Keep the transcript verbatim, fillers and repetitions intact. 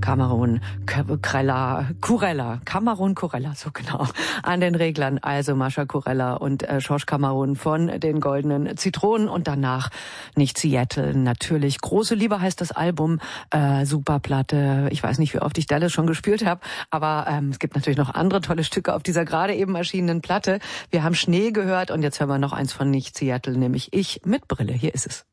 Kamerun, Kurella, Kurella, Kamerun, Kurella, so genau, an den Reglern. Also Mascha Kurella und äh, Schorsch Kamerun von den Goldenen Zitronen und danach nicht Seattle. Natürlich, große Liebe heißt das Album, äh, super Platte. Ich weiß nicht, wie oft ich Dallas schon gespielt habe, aber ähm, es gibt natürlich noch andere tolle Stücke auf dieser gerade eben erschienenen Platte. Wir haben Schnee gehört und jetzt hören wir noch eins von nicht Seattle, nämlich Ich mit Brille. Hier ist es.